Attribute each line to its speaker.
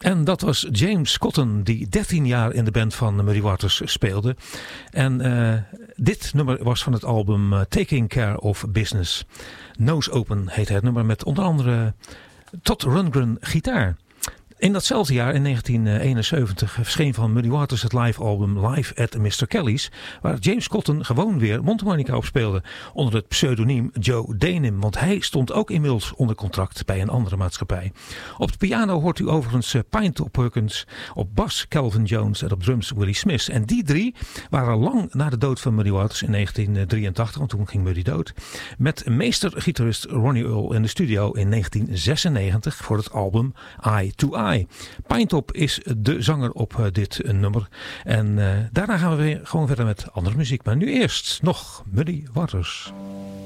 Speaker 1: En dat was James Cotton, die 13 jaar in de band van Muddy Waters speelde. En dit nummer was van het album Taking Care of Business. Nose Open heet het nummer met onder andere Todd Rundgren gitaar. In datzelfde jaar, in 1971, verscheen van Muddy Waters het live album Live at Mr. Kelly's, waar James Cotton gewoon weer mondharmonica op speelde, onder het pseudoniem Joe Danim, want hij stond ook inmiddels onder contract bij een andere maatschappij. Op de piano hoort u overigens Pinto Perkins, op bas Calvin Jones en op drums Willie Smith. En die drie waren lang na de dood van Muddy Waters in 1983, want toen ging Muddy dood, met meestergitarist Ronnie Earl in de studio in 1996 voor het album Eye to Eye. Pintop is de zanger op dit nummer. En daarna gaan we weer gewoon verder met andere muziek. Maar nu eerst nog Muddy Waters.